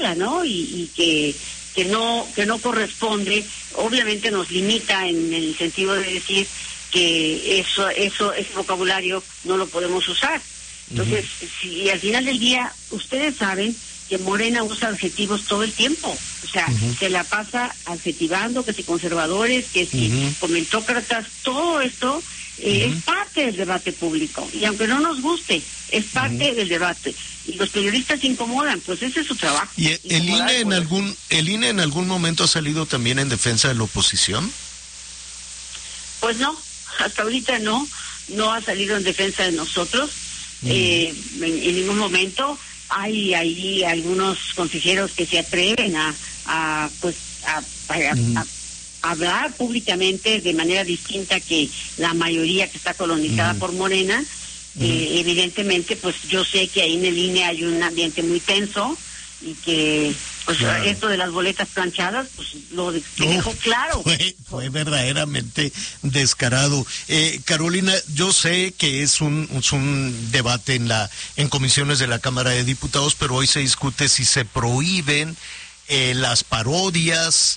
habla, ¿no? Y que no corresponde. Obviamente nos limita en el sentido de decir que ese vocabulario no lo podemos usar. Entonces, si al final del día ustedes saben que Morena usa adjetivos todo el tiempo, o sea, se la pasa adjetivando, que si conservadores, que si comentócratas, todo esto es parte del debate público, y aunque no nos guste, es parte del debate, y los periodistas se incomodan, pues ese es su trabajo. ¿Y el INE en algún momento ha salido también en defensa de la oposición? Pues no, hasta ahorita no ha salido en defensa de nosotros, en ningún momento. Hay ahí algunos consejeros que se atreven a hablar públicamente de manera distinta que la mayoría que está colonizada por Morena. Evidentemente, pues yo sé que ahí en el INE hay un ambiente muy tenso y que pues esto de las boletas planchadas pues lo dejó claro. Fue verdaderamente descarado. Carolina, yo sé que es un debate en comisiones de la Cámara de Diputados, pero hoy se discute si se prohíben las parodias,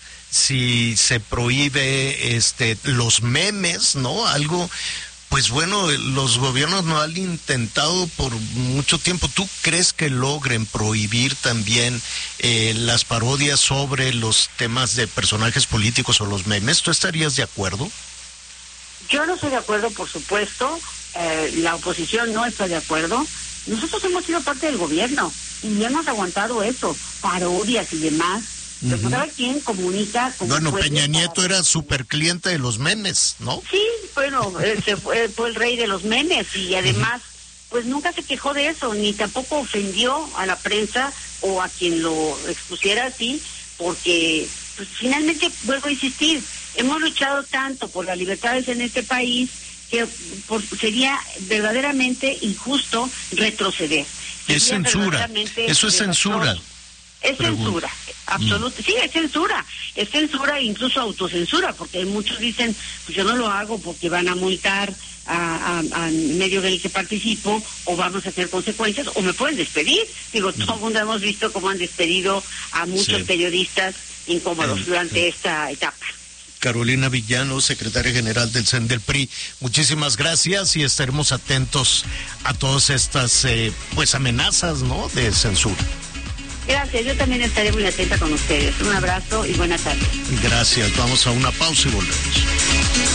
si se prohíbe los memes, ¿no? Algo. Pues bueno, los gobiernos no han intentado por mucho tiempo. ¿Tú crees que logren prohibir también las parodias sobre los temas de personajes políticos o los memes? ¿Tú estarías de acuerdo? Yo no estoy de acuerdo, por supuesto. La oposición no está de acuerdo. Nosotros hemos sido parte del gobierno y hemos aguantado eso, parodias y demás. Pero cada quien comunica como bueno, puede. Peña Nieto era súper cliente de los memes, ¿no? Sí, bueno, fue el rey de los memes y además, pues nunca se quejó de eso, ni tampoco ofendió a la prensa o a quien lo expusiera así, porque pues, finalmente, vuelvo a insistir, hemos luchado tanto por las libertades en este país que sería verdaderamente injusto retroceder. Es censura, eso es censura. Es censura, absoluta, sí, es censura, incluso autocensura, porque muchos dicen, pues yo no lo hago porque van a multar a medio del que participo, o vamos a hacer consecuencias, o me pueden despedir. Digo, todo el mundo hemos visto cómo han despedido a muchos periodistas incómodos durante esta etapa. Carolina Villano, secretaria general del CEN del PRI, muchísimas gracias y estaremos atentos a todas estas pues amenazas, ¿no?, de censura. Gracias, yo también estaré muy atenta con ustedes. Un abrazo y buenas tardes. Gracias, vamos a una pausa y volvemos.